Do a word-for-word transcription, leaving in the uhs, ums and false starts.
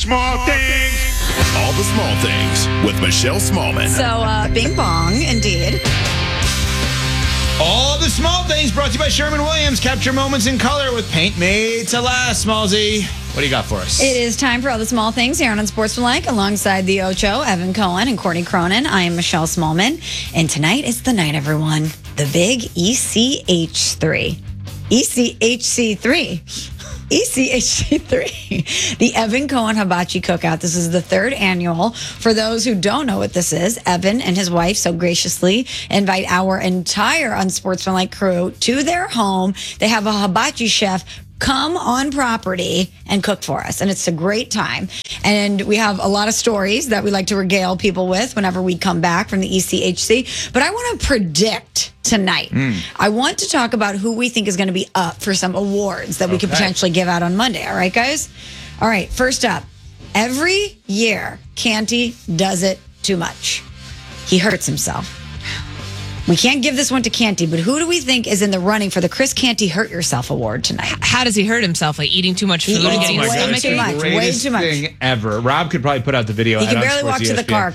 small things. All the small things with Michelle Smallman. So, uh, bing bong, indeed. All the small things brought to you by Sherman Williams. Capture moments in color with paint made to last. Smallsy, what do you got for us? It is time for all the small things here on Unsportsmanlike alongside the Ocho, Evan Cohen, and Courtney Cronin. I am Michelle Smallman, and tonight is the night, everyone. The big E C H three. E C H C three. E C H C three, the Evan Cohen Hibachi Cookout. This is the third annual. For those who don't know what this is, Evan and his wife so graciously invite our entire Unsportsmanlike crew to their home. They have a hibachi chef come on property and cook for us. And it's a great time. And we have a lot of stories that we like to regale people with whenever we come back from the E C H C. But I want to predict tonight. Mm. I want to talk about who we think is going to be up for some awards that we okay. could potentially give out on Monday. All right, guys? All right, first up. Every year, Canty does it too much. He hurts himself. We can't give this one to Canty, but who do we think is in the running for the Chris Canty Hurt Yourself Award tonight? How does he hurt himself? Like eating too much food he and getting his way stomach too much. Way too much. Thing ever. Rob could probably put out the video. He can barely walk to the car.